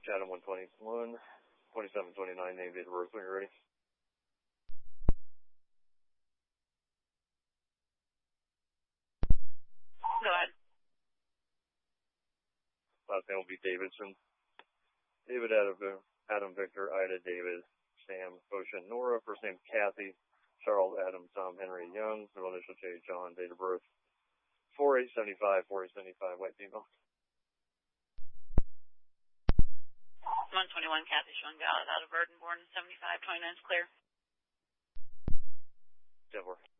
Adam 121, 2729, name, date of birth, when you're ready. Go ahead. Last name will be Davidson. David, Adam, Victor, Ida, David, Sam, Ocean, Nora. First name Kathy. Charles, Adam, Tom, Henry, Young. Middle initial J, John. Date of birth 4875, 4875, white female. 121, Kathy Schwung, out of Burden, born in 75, 29 is clear. 10-4.